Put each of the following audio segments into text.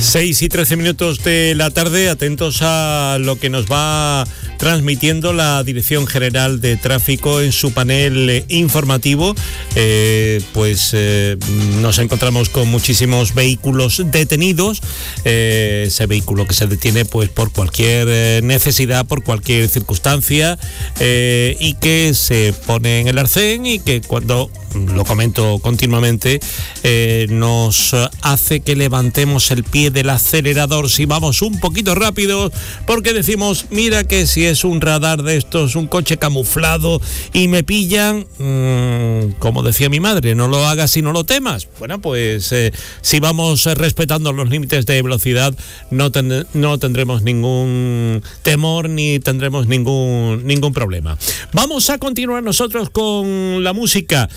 6:13 de la tarde, atentos a lo que nos va transmitiendo la Dirección General de Tráfico en su panel informativo. Nos encontramos con muchísimos vehículos detenidos, ese vehículo que se detiene pues por cualquier necesidad, por cualquier circunstancia, y que se pone en el arcén y que, cuando lo comento continuamente, nos hace que levantemos el pie del acelerador si vamos un poquito rápido, porque decimos, mira que si es un radar de estos, un coche camuflado y me pillan, como decía mi madre, no lo hagas y no lo temas. Bueno, pues si vamos respetando los límites de velocidad, no tendremos ningún temor ni tendremos ningún problema. Vamos a continuar nosotros con la música.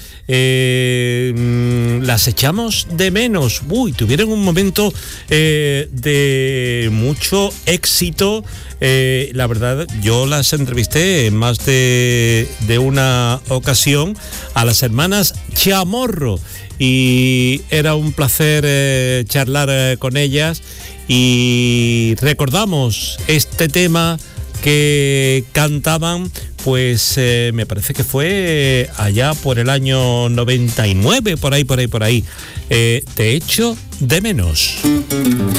Las echamos de menos. Tuvieron un momento de mucho éxito. La verdad, yo las entrevisté en más de una ocasión a las hermanas Chamorro, y era un placer charlar con ellas, y recordamos este tema que cantaban, pues me parece que fue allá por el año 99, por ahí. Te echo de menos.